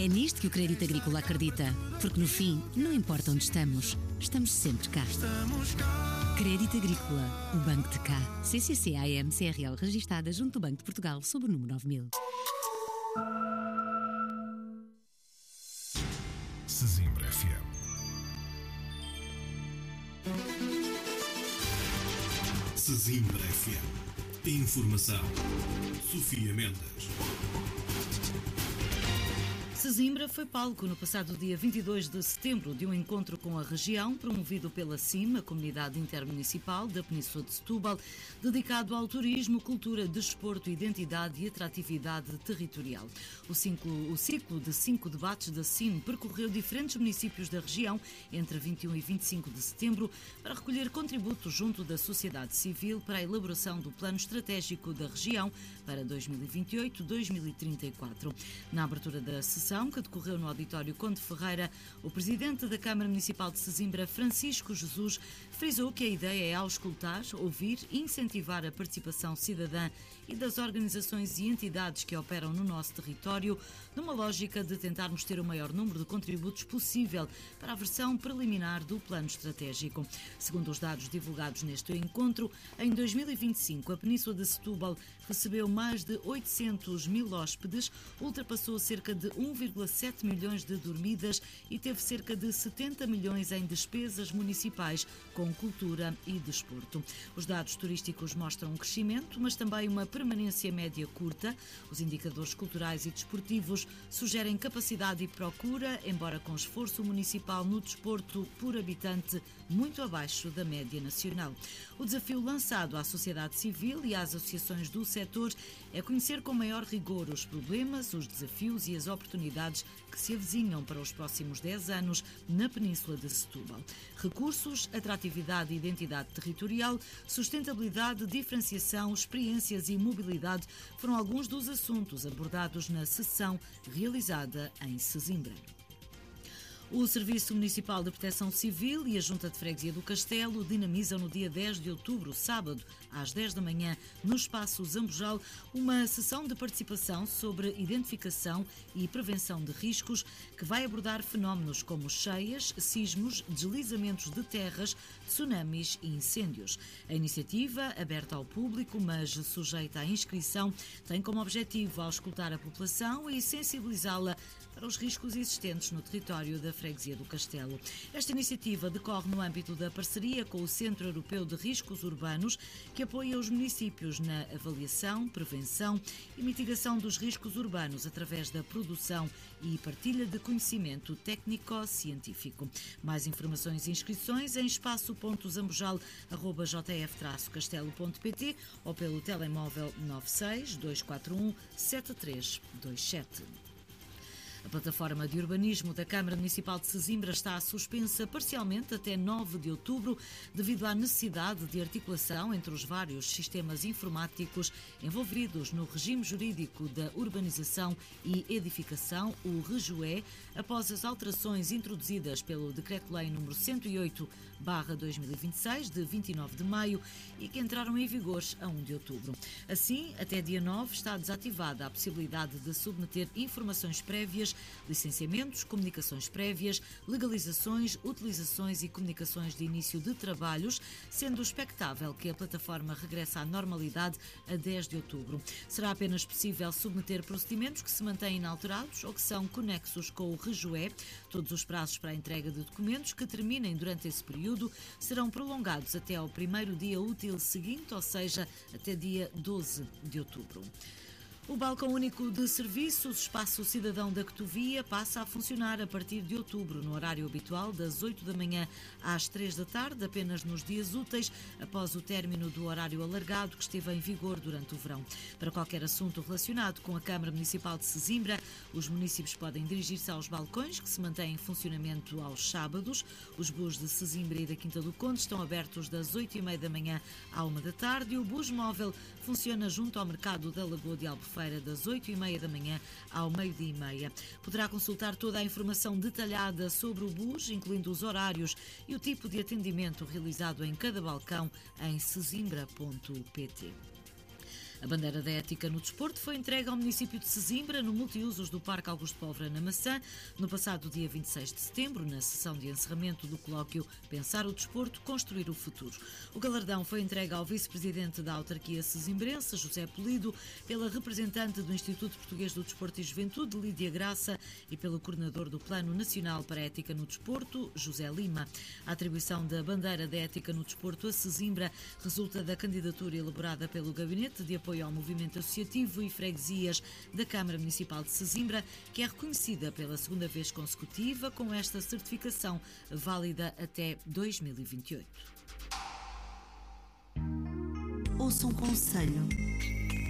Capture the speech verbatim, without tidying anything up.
É nisto que o Crédito Agrícola acredita, porque no fim, não importa onde estamos, estamos sempre cá. Crédito Agrícola, o Banco de Cá. C C C A M C R L registada junto do Banco de Portugal sob o número nove mil. Sesimbra F M. Sesimbra F M. Informação. Sofia Mendes. Sesimbra foi palco no passado dia vinte e dois de setembro de um encontro com a região promovido pela C I M, a Comunidade Intermunicipal da Península de Setúbal, dedicado ao turismo, cultura, desporto, identidade e atratividade territorial. O ciclo, o ciclo de cinco debates da C I M percorreu diferentes municípios da região entre vinte e um e vinte e cinco de setembro para recolher contributos junto da sociedade civil para a elaboração do plano estratégico da região para dois mil e vinte e oito a dois mil e trinta e quatro. Na abertura da sessão, que decorreu no Auditório Conde Ferreira, o presidente da Câmara Municipal de Sesimbra, Francisco Jesus, frisou que a ideia é auscultar, ouvir e incentivar a participação cidadã e das organizações e entidades que operam no nosso território, numa lógica de tentarmos ter o maior número de contributos possível para a versão preliminar do plano estratégico. Segundo os dados divulgados neste encontro, em dois mil e vinte e cinco a Península de Setúbal recebeu mais de oitocentos mil hóspedes, ultrapassou cerca de um vírgula sete milhões de dormidas e teve cerca de setenta milhões em despesas municipais com cultura e desporto. Os dados turísticos mostram um crescimento, mas também uma permanência média curta. Os indicadores culturais e desportivos sugerem capacidade e procura, embora com esforço municipal no desporto por habitante muito abaixo da média nacional. O desafio lançado à sociedade civil e às associações do setor é conhecer com maior rigor os problemas, os desafios e as oportunidades que se avizinham para os próximos dez anos na Península de Setúbal. Recursos, atratividade e identidade territorial, sustentabilidade, diferenciação, experiências e mobilidade foram alguns dos assuntos abordados na sessão realizada em Sesimbra. O Serviço Municipal de Proteção Civil e a Junta de Freguesia do Castelo dinamizam no dia dez de outubro, sábado, às dez da manhã, no Espaço Zambojal, uma sessão de participação sobre identificação e prevenção de riscos que vai abordar fenómenos como cheias, sismos, deslizamentos de terras, tsunamis e incêndios. A iniciativa, aberta ao público, mas sujeita à inscrição, tem como objetivo auscultar a população e sensibilizá-la para os riscos existentes no território da Freguesia do Castelo. Esta iniciativa decorre no âmbito da parceria com o Centro Europeu de Riscos Urbanos, que apoia os municípios na avaliação, prevenção e mitigação dos riscos urbanos através da produção e partilha de conhecimento técnico-científico. Mais informações e inscrições em espaço ponto zambojal arroba j f traço castelo ponto p t ou pelo telemóvel nove seis dois quatro um sete três dois sete. A plataforma de urbanismo da Câmara Municipal de Sesimbra está suspensa parcialmente até nove de outubro devido à necessidade de articulação entre os vários sistemas informáticos envolvidos no regime jurídico da urbanização e edificação, o REJUE, após as alterações introduzidas pelo Decreto-Lei número cento e oito barra dois mil e vinte e seis, de vinte e nove de maio, e que entraram em vigor a um de outubro. Assim, até dia nove está desativada a possibilidade de submeter informações prévias, licenciamentos, comunicações prévias, legalizações, utilizações e comunicações de início de trabalhos, sendo expectável que a plataforma regresse à normalidade a dez de outubro. Será apenas possível submeter procedimentos que se mantêm inalterados ou que são conexos com o REJUE. Todos os prazos para a entrega de documentos que terminem durante esse período serão prolongados até ao primeiro dia útil seguinte, ou seja, até dia doze de outubro. O Balcão Único de Serviços, Espaço Cidadão da Cotovia, passa a funcionar a partir de outubro, no horário habitual, das oito da manhã às três da tarde, apenas nos dias úteis, após o término do horário alargado que esteve em vigor durante o verão. Para qualquer assunto relacionado com a Câmara Municipal de Sesimbra, os municípios podem dirigir-se aos balcões, que se mantêm em funcionamento aos sábados. Os bus de Sesimbra e da Quinta do Conde estão abertos das oito e meia da manhã à uma da tarde e o bus móvel funciona junto ao mercado da Lagoa de Albufeira das oito e meia da manhã ao meio-dia e meia. Poderá consultar toda a informação detalhada sobre o bus, incluindo os horários e o tipo de atendimento realizado em cada balcão em sesimbra ponto p t. A bandeira da ética no desporto foi entregue ao município de Sesimbra, no multiusos do Parque Augusto Póvoa na Maçã, no passado dia vinte e seis de setembro, na sessão de encerramento do colóquio Pensar o Desporto, Construir o Futuro. O galardão foi entregue ao vice-presidente da autarquia sesimbrense, José Polido, pela representante do Instituto Português do Desporto e Juventude, Lídia Graça, e pelo coordenador do Plano Nacional para a Ética no Desporto, José Lima. A atribuição da bandeira da ética no desporto a Sesimbra resulta da candidatura elaborada pelo Gabinete de Apoio ao Movimento Associativo e Freguesias da Câmara Municipal de Sesimbra, que é reconhecida pela segunda vez consecutiva com esta certificação válida até dois mil e vinte e oito. Ouça um conselho.